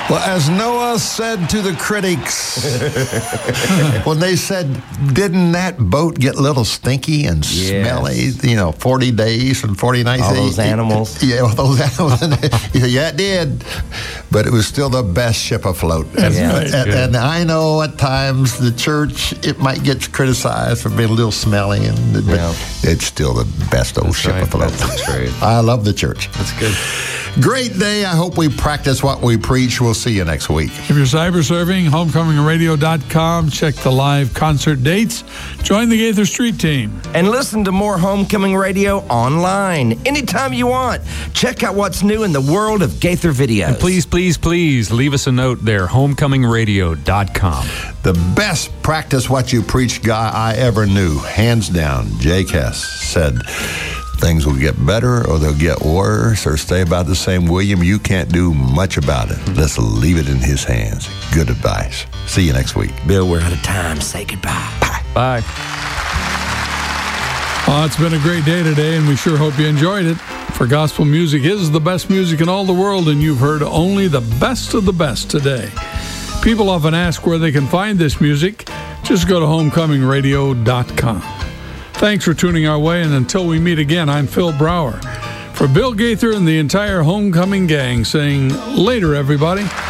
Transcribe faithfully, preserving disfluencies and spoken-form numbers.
Well, as Noah said to the critics, when they said, didn't that boat get a little stinky and Yes. smelly, you know, forty days and forty nights? All those animals. Yeah, all those animals. He said, yeah, it did. But it was still the best ship afloat. And, Yeah. and, and I know at times the church, it might get criticized for being a little smelly, and but Yeah. it's still the best old That's ship right. afloat. That's the truth. I love the church. That's good. Great day. I hope we practice what we preach. We'll see you next week. If you're cyber surfing, homecoming radio dot com. Check the live concert dates. Join the Gaither Street team. And listen to more Homecoming Radio online anytime you want. Check out what's new in the world of Gaither videos. And please, please, please leave us a note there, homecoming radio dot com. The best practice what you preach guy I ever knew, hands down, Jake Hess, said things will get better or they'll get worse or stay about the same. William, you can't do much about it. Let's leave it in his hands. Good advice. See you next week. Bill, we're out of time. Say goodbye. Bye. Bye. Well, it's been a great day today, and we sure hope you enjoyed it. For gospel music is the best music in all the world, and you've heard only the best of the best today. People often ask where they can find this music. Just go to homecoming radio dot com. Thanks for tuning our way, and until we meet again, I'm Phil Brower. For Bill Gaither and the entire Homecoming gang, saying later, everybody.